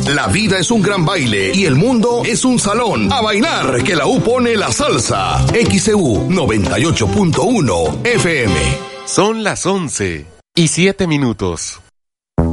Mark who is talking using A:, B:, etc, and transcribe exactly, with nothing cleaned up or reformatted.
A: La vida es un gran baile y el mundo es un salón. A bailar, que la U pone la salsa. X E U noventa y ocho punto uno F M.
B: Son las once y siete minutos.